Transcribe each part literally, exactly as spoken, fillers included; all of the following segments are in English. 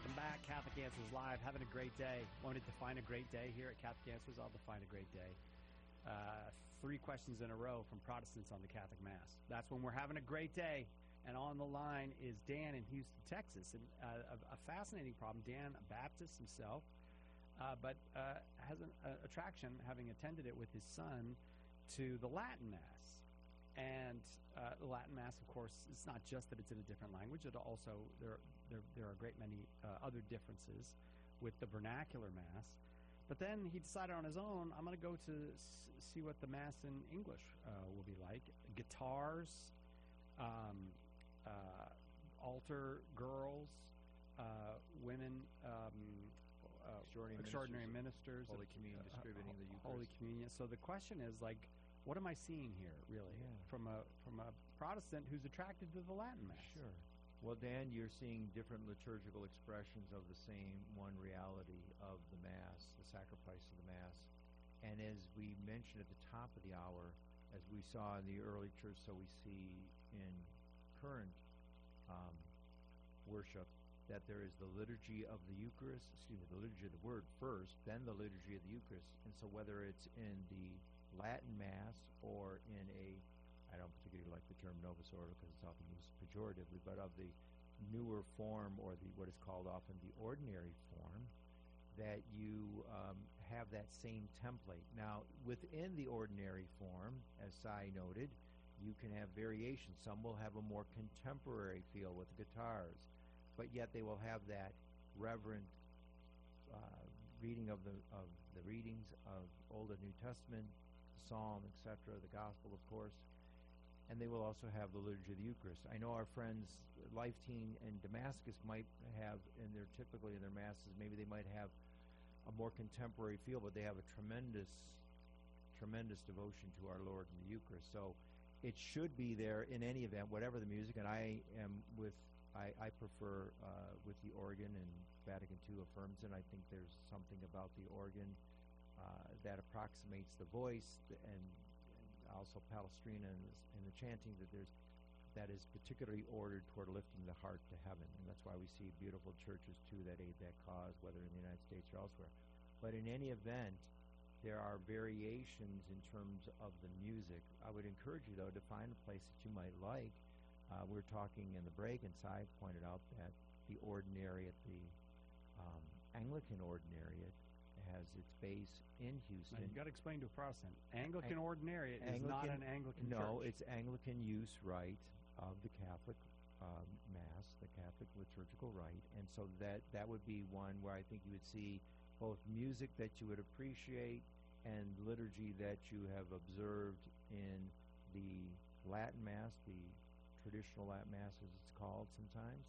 Welcome back, Catholic Answers Live. Having a great day. Wanted to find a great day here at Catholic Answers. I'll define a great day. Uh, three questions in a row from Protestants on the Catholic Mass. That's when we're having a great day. And on the line is Dan in Houston, Texas. And uh, a, a fascinating problem. Dan, a Baptist himself, uh, but uh, has an uh, attraction, having attended it with his son, to the Latin Mass. And uh, the Latin Mass, of course, it's not just that it's in a different language. It also there there, there are a great many uh, other differences with the vernacular Mass. But then he decided on his own, I'm going to go to s- see what the Mass in English uh, will be like. Guitars, um, uh, altar girls, uh, women, um, uh, extraordinary, extraordinary ministers, ministers, Holy of, Communion, uh, distributing the Eucharist. Holy Communion. So the question is, like, what am I seeing here, really, Yeah. from a from a Protestant who's attracted to the Latin Mass? Sure. Well, Dan, you're seeing different liturgical expressions of the same one reality of the Mass, the sacrifice of the Mass. And as we mentioned at the top of the hour, as we saw in the early church, so we see in current um, worship, that there is the liturgy of the Eucharist, excuse me, the liturgy of the Word first, then the liturgy of the Eucharist. And so whether it's in the Latin Mass or in a, I don't particularly like the term Novus Ordo because it's often used pejoratively, but of the newer form, or the what is called often the ordinary form, that you um, have that same template. Now, within the ordinary form, as Sai noted, you can have variations. Some will have a more contemporary feel with the guitars, but yet they will have that reverent uh, reading of the of the readings of Old and New Testament, Psalm, et cetera, the Gospel, of course, and they will also have the Liturgy of the Eucharist. I know our friends, Life Teen and Damascus, might have, in their typically in their masses, maybe they might have a more contemporary feel, but they have a tremendous, tremendous devotion to our Lord in the Eucharist. So it should be there in any event, whatever the music. And I am with, I, I prefer uh, with the organ, and Vatican two affirms it. I think there's something about the organ Uh, that approximates the voice, and, and also Palestrina and, and the chanting, that there's that is particularly ordered toward lifting the heart to heaven. And that's why we see beautiful churches too that aid that cause, whether in the United States or elsewhere. But in any event, there are variations in terms of the music. I would encourage you, though, to find a place that you might like. Uh, we we're talking in the break, and Sai pointed out that the ordinary at the um, Anglican ordinariate has its base in Houston. Now, you've got to explain to a Protestant. Anglican Ang- ordinariate is Anglican, not an Anglican no, church. it's Anglican use rite of the Catholic um, Mass, the Catholic liturgical rite. And so that, that would be one where I think you would see both music that you would appreciate and liturgy that you have observed in the Latin Mass, the traditional Latin Mass as it's called sometimes,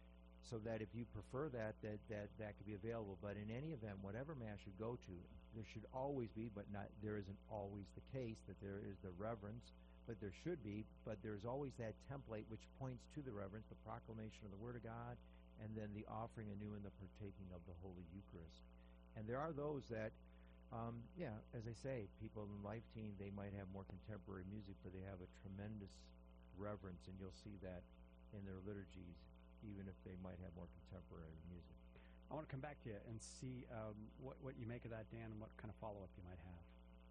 so that if you prefer that, that, that, that could be available. But in any event, whatever Mass you go to, there should always be, but not there isn't always the case, that there is the reverence, but there should be, but there's always that template which points to the reverence, the proclamation of the Word of God, and then the offering anew and the partaking of the Holy Eucharist. And there are those that, um, yeah, as I say, people in Life Team, they might have more contemporary music, but they have a tremendous reverence, and you'll see that in their liturgies, even if they might have more contemporary music. I want to come back to you and see um, what, what you make of that, Dan, and what kind of follow-up you might have.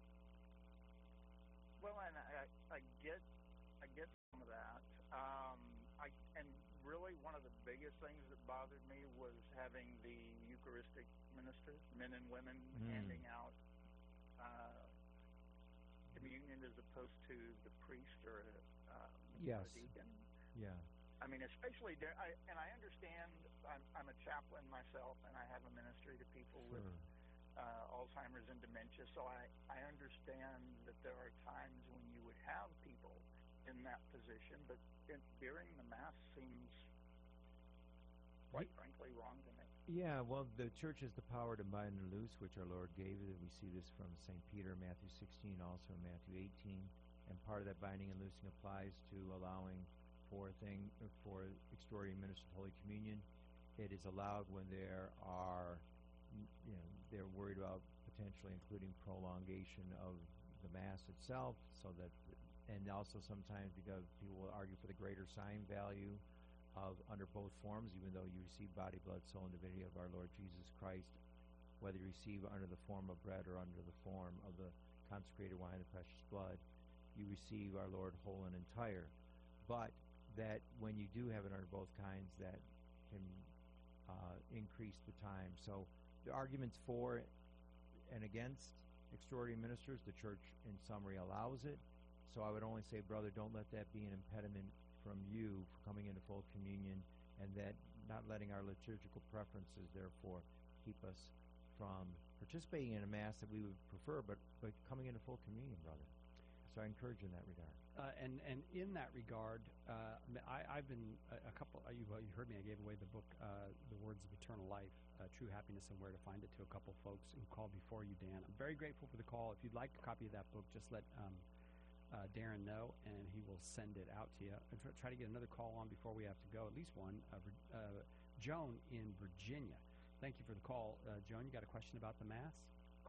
Well, and I, I get, I get some of that. Um, I, and really, one of the biggest things that bothered me was having the Eucharistic ministers, men and women, Mm. handing out uh, communion as opposed to the priest or a, um, Yes. a deacon. Yeah. I mean, especially there, I, and I understand. I'm, I'm a chaplain myself, and I have a ministry to people Sure. with uh, Alzheimer's and dementia. So I, I understand that there are times when you would have people in that position, but in, during the Mass seems, quite frankly, wrong to me. Yeah, well, the church has the power to bind and loose, which our Lord gave it. We see this from Saint Peter, Matthew sixteen, also in Matthew eighteen. And part of that binding and loosing applies to allowing for thing for extraordinary ministers of Holy Communion. It is allowed when there are, you know, they're worried about potentially including prolongation of the Mass itself, so that, and also sometimes because people will argue for the greater sign value of under both forms, even though you receive body, blood, soul, and divinity of our Lord Jesus Christ, whether you receive under the form of bread or under the form of the consecrated wine, the precious blood, you receive our Lord whole and entire. But that when you do have it under both kinds, that can uh, increase the time. So the arguments for and against extraordinary ministers, the church in summary allows it. So I would only say, brother, don't let that be an impediment from you for coming into full communion, and that not letting our liturgical preferences, therefore, keep us from participating in a Mass that we would prefer, but, but coming into full communion, brother. So I encourage you in that regard. Uh, and, and in that regard, uh, I, I've been a, a couple, uh, you, well, you heard me, I gave away the book, uh, The Words of Eternal Life, uh, True Happiness and Where to Find It, to a couple folks who called before you, Dan. I'm very grateful for the call. If you'd like a copy of that book, just let um, uh, Darren know, and he will send it out to you. And try, try to get another call on before we have to go, at least one. Uh, uh, Joan in Virginia. Thank you for the call. Uh, Joan, you got a question about the Mass?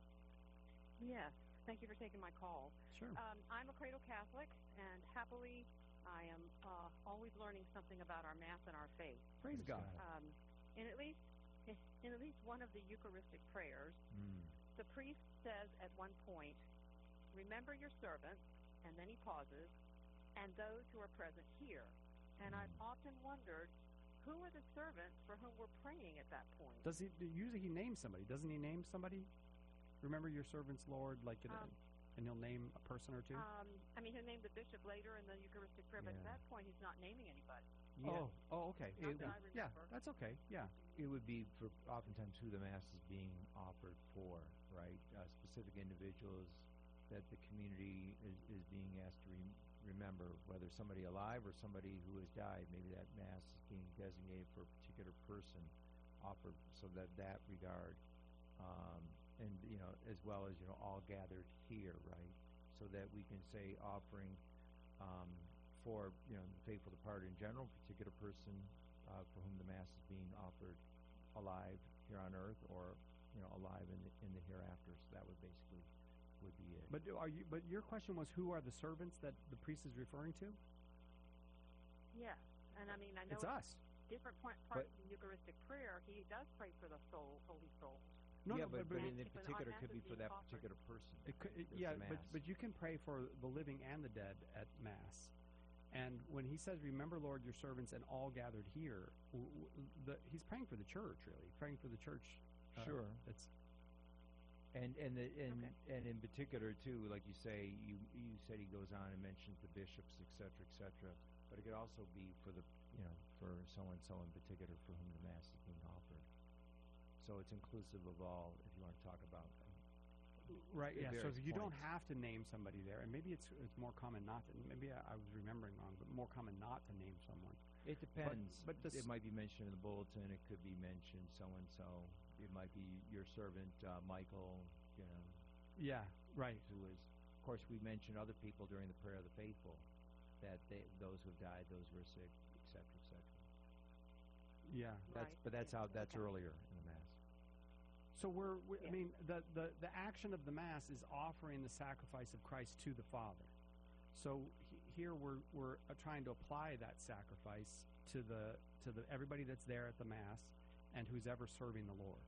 Yes. Thank you for taking my call. Sure. Um, I'm a cradle Catholic, and happily, I am uh, always learning something about our Mass and our faith. Praise God. Um, in at least in at least one of the Eucharistic prayers, Mm. the priest says at one point, "Remember your servants," and then he pauses, "and those who are present here." And I've Mm. often wondered, who are the servants for whom we're praying at that point? Does he, usually he names somebody. Doesn't he name somebody? Remember your servants, Lord, like, it, Um, and he'll name a person or two? Um, I mean, he'll name the bishop later in the Eucharistic prayer, but at Yeah. that point, he's not naming anybody. Yeah. Oh, oh, okay. Not It that would- I Yeah, remember. that's okay. Yeah. It would be for oftentimes who the Mass is being offered for, right? Uh, specific individuals that the community is, is being asked to re- remember, whether somebody alive or somebody who has died. Maybe that Mass is being designated for a particular person offered, so that that regard, um, and, you know, as well as, you know, all gathered here, right? So that we can say offering um, for, you know, the faithful departed in general, particular person uh, for whom the Mass is being offered alive here on earth, or, you know, alive in the, in the hereafter. So that would basically would be it. But do- are you? But your question was, who are the servants that the priest is referring to? Yes, and I mean, I know It's us. different point, parts of the Eucharistic prayer, he does pray for the soul, holy souls. No, yeah, no, but, but but- in If an particular, Mass could be is for being that offered. particular person. It could, it- There's yeah, the but Mass. but you can pray for the living and the dead at Mass. And when he says, "Remember, Lord, your servants and all gathered here," w- w- the, he's praying for the church, really, praying for the church. uh, Sure. It's And and the, and Okay. and in particular too, like you say, you you said he goes on and mentions the bishops, et cetera, et cetera. But it could also be for the, you know, for so and so in particular for whom the Mass is being offered. So it's inclusive of all. If you want to talk about right. at Yeah. So various you don't points. have to name somebody there, and maybe it's it's more common not to. Maybe I, I was remembering wrong, but more common not to name someone. It depends. but this- it might be mentioned in the bulletin. It could be mentioned so and so. It might be your servant uh, Michael, you know, Yeah. Right. who is. Of course, we mention other people during the prayer of the faithful, that they, those who have died, those who are sick, et cetera, et cetera. Yeah. That's Right. but that's Yeah. how that's Okay. earlier in the Mass. So we're, we, I Yeah. mean, the, the, the action of the Mass is offering the sacrifice of Christ to the Father. So he, here we're, we're uh, trying to apply that sacrifice to the to the everybody that's there at the Mass and who's ever serving the Lord.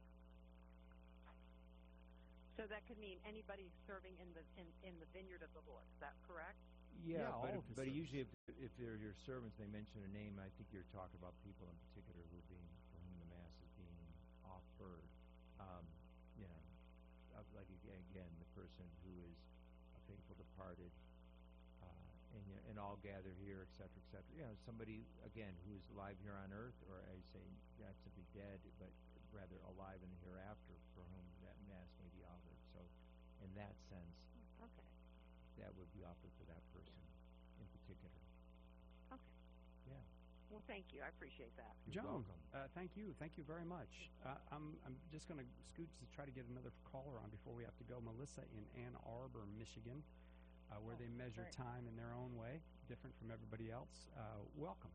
So that could mean anybody serving in the in, in the vineyard of the Lord. Is that correct? Yeah, Yeah, but, all if, of his but servants. usually if, if they're your servants, they mention a name. I think you're talking about people in particular who are being for whom the Mass is being offered. Um, you know, uh, like again, again, the person who is a faithful departed, uh, and you know, and all gather here, et cetera, et cetera. You know, somebody again who is alive here on earth, or I say not simply dead, but rather alive in the hereafter, for whom that Mass may be offered. So, in that sense, Okay. that would be offered for that person in particular. Okay. Yeah. Well, thank you. I appreciate that. You're Joan, welcome. uh, thank you, thank you very much. Uh, I'm I'm just going to scoot to try to get another caller on before we have to go. Melissa in Ann Arbor, Michigan, uh, where Oh, they measure great. time in their own way, different from everybody else. Uh, welcome.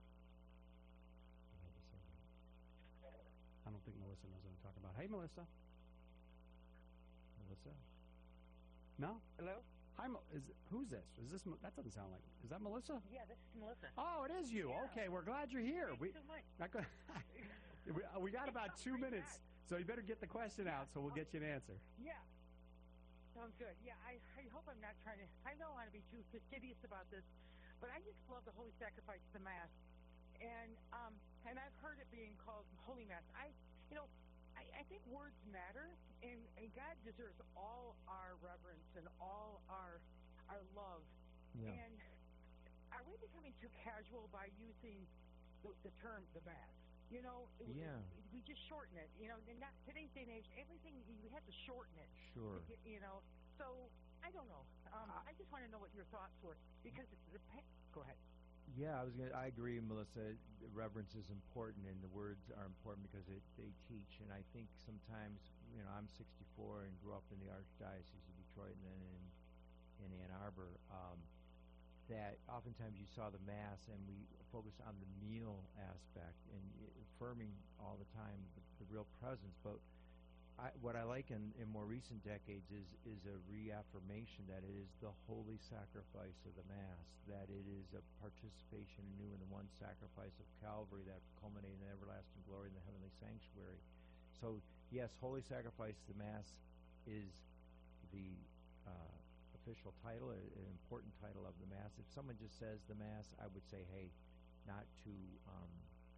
I don't think Melissa knows what I'm talking about. Hey, Melissa. Melissa? No? Hello? Hi, Mo- is who's this? Is this Mo- that doesn't sound like? Is that Melissa? Yeah, this is Melissa. Oh, it is you. Yeah. Okay, we're glad you're here. Thank we, you so much. not go- we, uh, we got about two minutes, so you better get the question out, so we'll get you an answer. Yeah. Sounds good. Yeah, I, I hope I'm not trying to, I don't want to be too fastidious about this, but I just love the Holy Sacrifice of the Mass. And um, and I've heard it being called Holy Mass. I, you know, I, I think words matter, and, and God deserves all our reverence and all our our love. Yeah. And are we becoming too casual by using the, the term the Mass? You know, Yeah. we, we just shorten it. You know, and not today's day and age, everything we have to shorten it. Sure. To get, you know, so I don't know. Um, Uh, I just want to know what your thoughts were because the pa- go ahead. Yeah, I was gonna. I agree, Melissa. The reverence is important, and the words are important because it, they teach. And I think sometimes, you know, I'm sixty-four and grew up in the Archdiocese of Detroit and then in in Ann Arbor. Um, that oftentimes you saw the Mass, and we focus on the meal aspect and affirming all the time the, the real presence. But I, what I like in, in more recent decades is is a reaffirmation that it is the holy sacrifice of the Mass, that it is a participation anew in the one sacrifice of Calvary that culminated in everlasting glory in the heavenly sanctuary. So yes, holy sacrifice of the Mass is the uh, official title, a- an important title of the Mass. If someone just says the Mass, I would say, hey, not to um,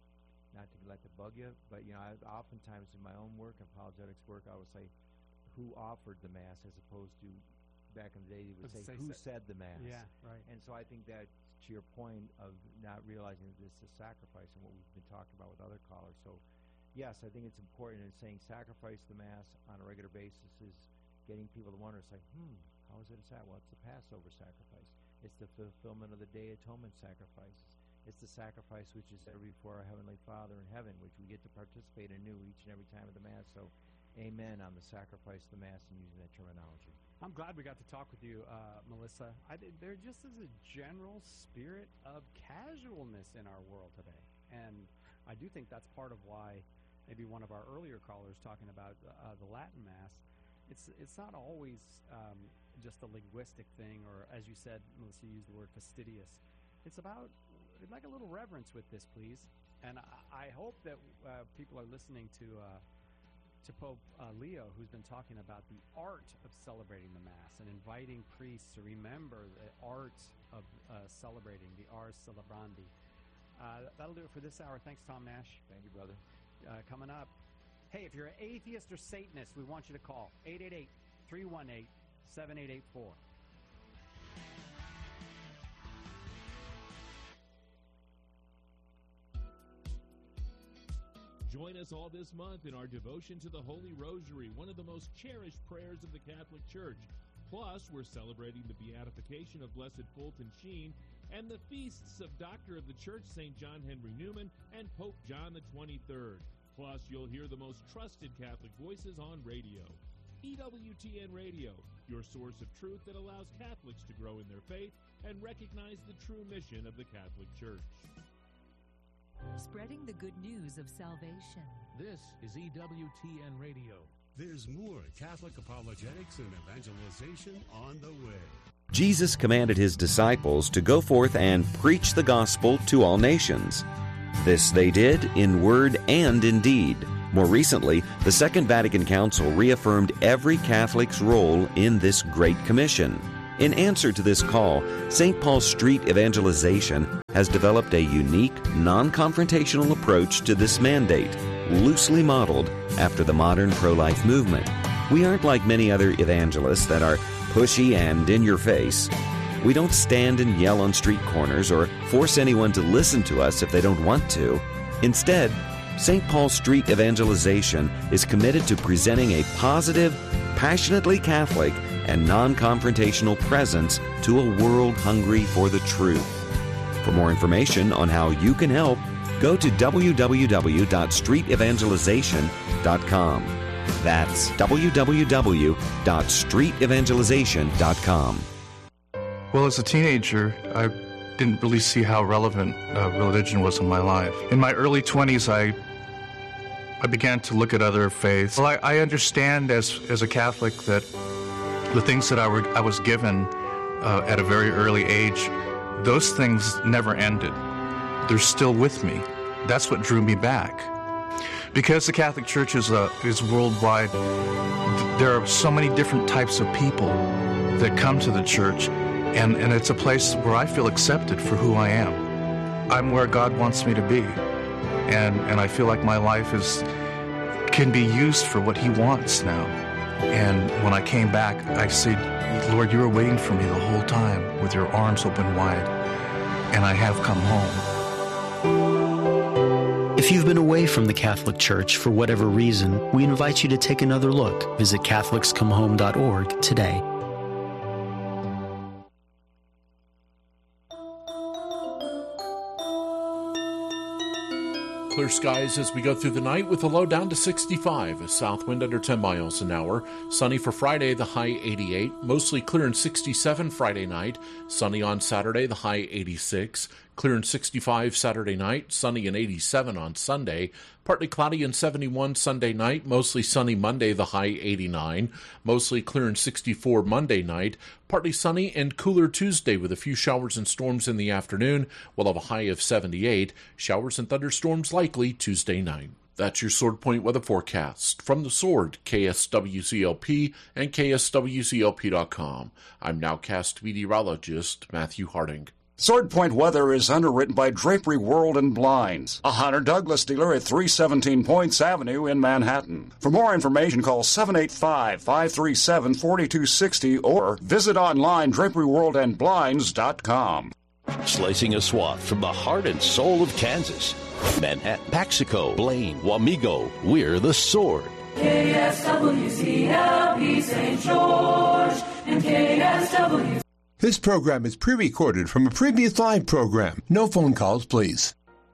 not to let it bug you, but you know, I, oftentimes in my own work, apologetics work, I would say, who offered the Mass, as opposed to back in the day, they would Let's say, say who sa- said the Mass. Yeah, right. And so I think that, to your point of not realizing that this is sacrifice and what we've been talking about with other callers. So, yes, I think it's important in saying sacrifice the Mass on a regular basis is getting people to wonder, it's like, hmm, how is it a sacrifice? Well, it's the Passover sacrifice. It's the fulfillment of the Day Atonement sacrifices. It's the sacrifice which is ever before our Heavenly Father in heaven, which we get to participate anew each and every time of the Mass. So, amen on the sacrifice of the Mass and using that terminology. I'm glad we got to talk with you, uh, Melissa. I, th- there just is a general spirit of casualness in our world today. And I do think that's part of why maybe one of our earlier callers talking about uh, the Latin Mass, it's it's not always um, just a linguistic thing, or as you said, Melissa, you used the word fastidious. It's about like a little reverence with this, please. And I, I hope that uh, people are listening to uh, to Pope uh, Leo, who's been talking about the art of celebrating the Mass and inviting priests to remember the art of uh, celebrating, the ars celebrandi. Uh, that'll do it for this hour. Thanks, Tom Nash. Thank you, brother. Uh, coming up, hey, if you're an atheist or Satanist, we want you to call eight eight eight, three one eight, seven eight eight four. Join us all this month in our devotion to the Holy Rosary, one of the most cherished prayers of the Catholic Church. Plus, we're celebrating the beatification of Blessed Fulton Sheen and the feasts of Doctor of the Church, Saint John Henry Newman, and Pope John the twenty-third. Plus, you'll hear the most trusted Catholic voices on radio. E W T N Radio, your source of truth that allows Catholics to grow in their faith and recognize the true mission of the Catholic Church. Spreading the good news of salvation. This is E W T N Radio. There's more Catholic apologetics and evangelization on the way. Jesus commanded his disciples to go forth and preach the gospel to all nations. This they did in word and in deed. More recently, the Second Vatican Council reaffirmed every Catholic's role in this Great Commission. In answer to this call, Saint Paul Street Evangelization has developed a unique, non-confrontational approach to this mandate, loosely modeled after the modern pro-life movement. We aren't like many other evangelists that are pushy and in your face. We don't stand and yell on street corners or force anyone to listen to us if they don't want to. Instead, Saint Paul Street Evangelization is committed to presenting a positive, passionately Catholic, and non-confrontational presence to a world hungry for the truth. For more information on how you can help, go to w w w dot street evangelization dot com. That's w w w dot street evangelization dot com. Well, as a teenager, I didn't really see how relevant uh, religion was in my life. In my early twenties, I I began to look at other faiths. Well, I, I understand as as a Catholic that the things that I, were, I was given uh, at a very early age, those things never ended. They're still with me. That's what drew me back. Because the Catholic Church is, uh, is worldwide, th- there are so many different types of people that come to the church, and, and it's a place where I feel accepted for who I am. I'm where God wants me to be, and, and I feel like my life is can be used for what He wants now. And when I came back, I said, Lord, you were waiting for me the whole time with your arms open wide, and I have come home. If you've been away from the Catholic Church for whatever reason, we invite you to take another look. Visit Catholics Come Home dot org today. Clear skies as we go through the night with a low down to sixty-five, a south wind under ten miles an hour. Sunny for Friday, the high eighty-eight. Mostly clear and sixty-seven Friday night. Sunny on Saturday, the high eighty-six. Clear and sixty-five Saturday night. Sunny and eighty-seven on Sunday. Partly cloudy and seventy-one Sunday night. Mostly sunny Monday, the high eighty-nine. Mostly clear and sixty-four Monday night. Partly sunny and cooler Tuesday with a few showers and storms in the afternoon. We'll have a high of seventy-eight. Showers and thunderstorms likely Tuesday night. That's your Sword Point weather forecast. From the Sword, K S W C L P and K S W C L P dot com. I'm nowcast meteorologist Matthew Harding. Sword Point weather is underwritten by Drapery World and Blinds, a Hunter Douglas dealer at three seventeen Points Avenue in Manhattan. For more information, call seven eight five, five three seven, four two six zero or visit online drapery world and blinds dot com. Slicing a swath from the heart and soul of Kansas. Manhattan, Paxico, Blaine, Wamego, we're the Sword. K S W C L P Saint George and K S W. This program is pre-recorded from a previous live program. No phone calls, please.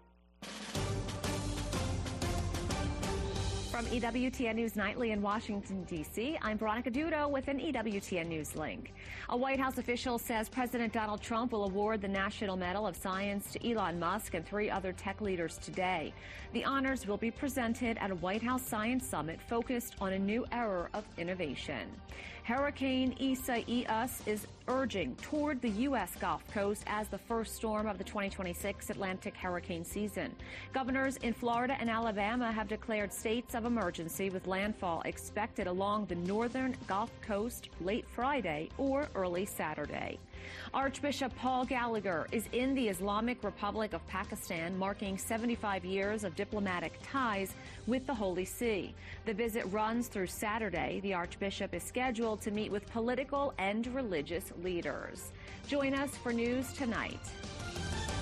From E W T N News Nightly in Washington, D C, I'm Veronica Dudo with an E W T N News link. A White House official says President Donald Trump will award the National Medal of Science to Elon Musk and three other tech leaders today. The honors will be presented at a White House Science Summit focused on a new era of innovation. Hurricane Isaias is urging toward the U S Gulf Coast as the first storm of the twenty twenty-six Atlantic hurricane season. Governors in Florida and Alabama have declared states of emergency with landfall expected along the northern Gulf Coast late Friday or early Saturday. Archbishop Paul Gallagher is in the Islamic Republic of Pakistan, marking seventy-five years of diplomatic ties with the Holy See. The visit runs through Saturday. The Archbishop is scheduled to meet with political and religious leaders. Join us for News Tonight.